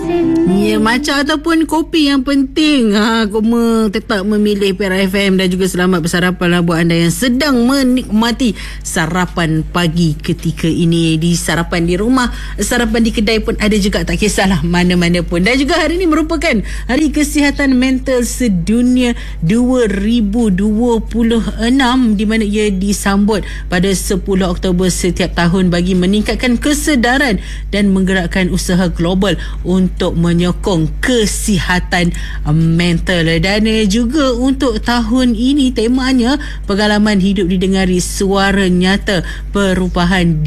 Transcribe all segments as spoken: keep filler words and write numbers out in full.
Ya, macam ataupun kopi yang penting. Ha, Koma tetap memilih Perak F M dan juga selamat bersarapan lah buat anda yang sedang menikmati sarapan pagi ketika ini. Di sarapan di rumah, sarapan di kedai pun ada juga, tak kisahlah mana-mana pun. Dan juga hari ini merupakan Hari Kesihatan Mental Sedunia dua ribu dua puluh enam, di mana ia disambut pada sepuluh Oktober setiap tahun bagi meningkatkan kesedaran dan menggerakkan usaha global untuk menyokong kesihatan mental. Dan juga untuk tahun ini temanya pengalaman hidup didengari, suara nyata perubahan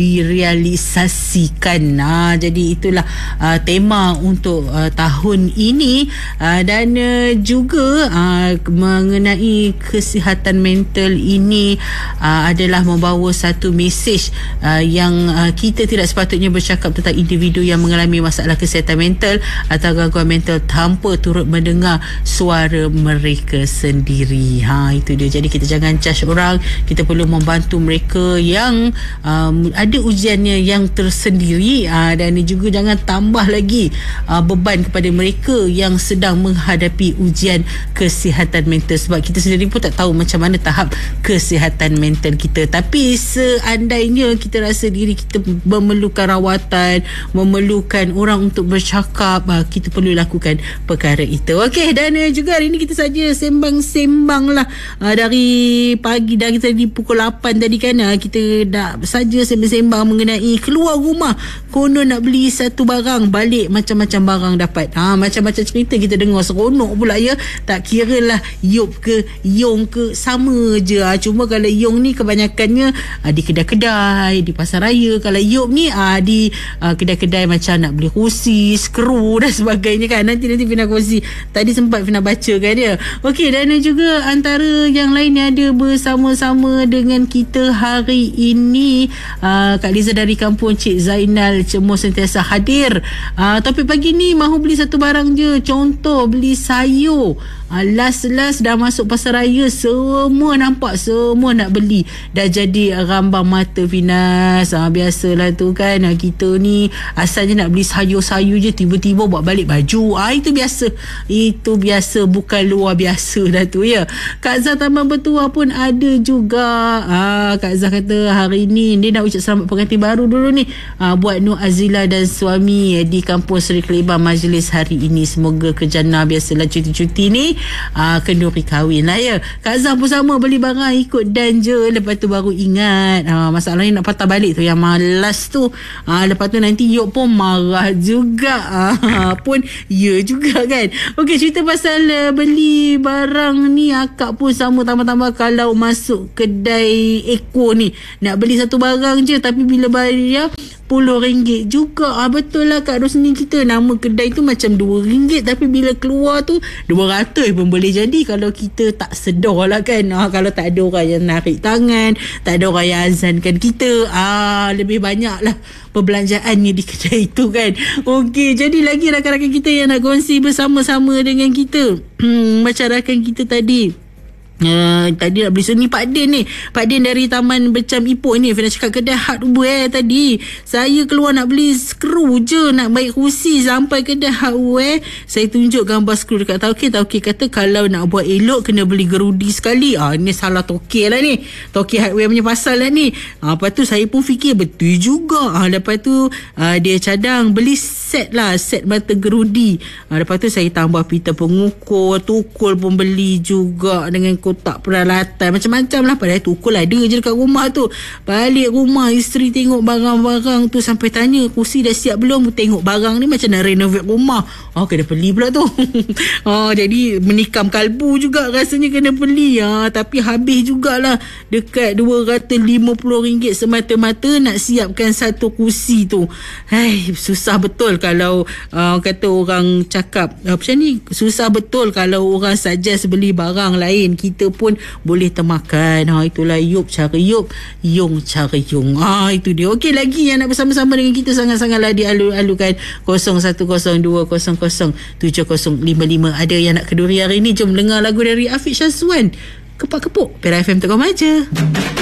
direalisasikan. Ha, jadi itulah uh, tema untuk uh, tahun ini. Uh, dan uh, juga uh, mengenai kesihatan mental ini uh, adalah membawa satu mesej uh, yang uh, kita tidak sepatutnya bercakap tentang individu yang mengalami masalah kesihatan mental atau gangguan mental tanpa turut mendengar suara mereka sendiri. Ha, itu dia. Jadi kita jangan judge orang, kita perlu membantu mereka yang um, ada ujiannya yang tersendiri, uh, dan juga jangan tambah lagi uh, beban kepada mereka yang sedang menghadapi ujian kesihatan mental, sebab kita sendiri pun tak tahu macam mana tahap kesihatan mental kita. Tapi seandainya kita rasa diri kita memerlukan rawatan, memerlukan orang untuk bercakap, uh, kita perlu lakukan perkara itu. Okey, dan uh, juga hari ini kita saja sembang-sembang lah uh, dari pagi, dari tadi pukul lapan tadi kan, uh, kita dah saja sembang-sembang mengenai keluar rumah konon nak beli satu barang, balik macam-macam barang dapat. Ha, macam-macam cerita kita dengar, seronok pula ya. Tak kira lah Yop ke Yong ke, sama je. Ha, cuma kalau Yong ni kebanyakannya uh, di kedai-kedai, di pasar raya. Kalau Yop ni uh, di uh, kedai-kedai macam nak beli kursi, skru dan sebagainya kan. Nanti-nanti Fina kongsi. Tadi sempat Fina baca kan dia. Okey, dan juga antara yang lain yang ada bersama-sama dengan kita hari ini, uh, Kak Liza dari kampung Cik Zainal Cemur sentiasa hadir. Uh, topik pagi ni mahu beli satu barang je. Contoh beli sayur. Uh, last-last dah masuk pasar raya, semua nampak, semua nak beli. Dah jadi rambang mata Finas. Uh, biasalah tu kan, uh, kita ni asalnya nak beli sayur-sayur je, tiba-tiba buat balik baju. Ah, itu biasa. Itu biasa, bukan luar biasa dah tu ya. Kak Zah Taman Bertuah pun ada juga. Ah, Kak Zah kata hari ni dia nak ucap selamat pengantin baru dulu ni. Ah, buat Nur Azila dan suami eh, di kampung Seri Keliban majlis hari ini. Semoga kejana, biasalah cuti-cuti ni ah, kenduri kahwin lah ya. Kak Zah pun sama, beli barang ikut dan je. Lepas tu baru ingat. Ah, masalahnya nak patah balik tu, yang malas tu. Ah, lepas tu nanti Yop pun marah juga. Ah, pun ya juga kan. Okey, cerita pasal uh, beli barang ni, akak pun sama. Tambah-tambah kalau masuk kedai Eko ni, nak beli satu barang je, tapi bila bayar sepuluh ringgit juga. Ah, betul lah Kak Rosni, kita nama kedai tu macam dua ringgit, tapi bila keluar tu dua ratus pun boleh jadi kalau kita tak sedar lah kan. Ah, kalau tak ada orang yang narik tangan, tak ada orang yang azankan kita, ah, lebih banyak lah perbelanjaannya di kedai itu kan. Okey, jadi lagi rakan-rakan kita yang nak kongsi bersama-sama dengan kita. Hmm, macam rakan kita tadi, Uh, tadi nak beli seni Pak Din ni, Pak Din dari Taman Bercam Ipoh ni. Fina cakap kedai hardware tadi. Saya keluar nak beli skru je, nak baik kursi, sampai kedai hardware saya tunjuk gambar skru dekat Tauke. Tauke kata kalau nak buat elok kena beli gerudi sekali. Ah, ni salah Tauke lah ni, Tauke hardware punya pasal lah ni. Ah, lepas tu saya pun fikir betul juga. Ah, lepas tu ah, dia cadang beli set lah, set mata gerudi. Ah, lepas tu saya tambah pita pengukur, tukul pun beli juga dengan kotak peralatan macam-macam lah. Padahal tukul ada je dekat rumah tu. Balik rumah, isteri tengok barang-barang tu sampai tanya, kursi dah siap belum? Tengok barang ni macam nak renovate rumah. Oh, kena beli pula tu. Oh, jadi menikam kalbu juga rasanya kena beli. Ah, tapi habis jugalah dekat dua ratus lima puluh ringgit semata-mata nak siapkan satu kursi tu. Hai, susah betul kalau uh, kata orang cakap uh, macam ni, susah betul kalau orang suggest beli barang lain, kita pun boleh termakan. Ha, itulah Yop cara Yop, Yong cara Yong. Ha, itu dia. Okey, lagi yang nak bersama-sama dengan kita sangat-sangatlah dialu-alukan kosong satu kosong dua kosong kosong tujuh kosong lima lima. Ada yang nak keduri hari ni? Jom dengar lagu dari Afiq Syazwan, Kepak Kepuk. Perak F M tekan aja.